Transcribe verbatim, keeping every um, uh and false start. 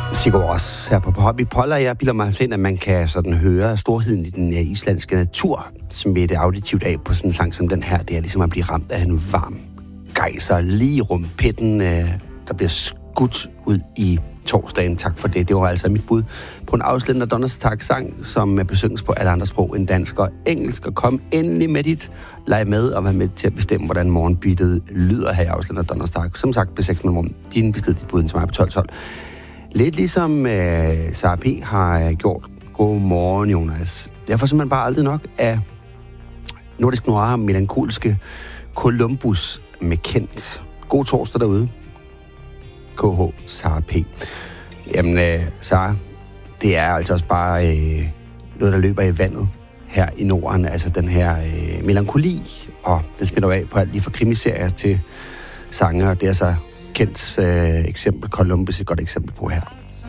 Sigurd Ross her på Hobby Poller. Jeg bilder mig til, at man kan sådan høre storheden i den islandske natur, som et auditivt af på sådan en sang som den her. Det er ligesom at blive ramt af en varm gejser lige i rumpetten, der bliver skudt ud i torsdagen. Tak for det. Det var altså mit bud på en afslutende Donnerstag-sang, som besynges på alle andre sprog end dansk og engelsk. Og kom endelig med dit leg med og vær med til at bestemme, hvordan morgenbeatet lyder her i afslutende Donnerstag. Som sagt, B seks nul din besked, dit bud til mig på tolv tolv. Lidt ligesom øh, Sara P. har gjort. Godmorgen, Jonas. Derfor simpelthen bare aldrig nok af nordisk noir melankolske Columbus med Kent. God torsdag derude. K H Sara P. Jamen, øh, Sara, det er altså også bare øh, noget, der løber i vandet her i Norden. Altså den her øh, melankoli, og den spiller af på alt lige fra krimiserier til sanger. Det er så Kents øh, eksempel, Columbus et godt eksempel på her.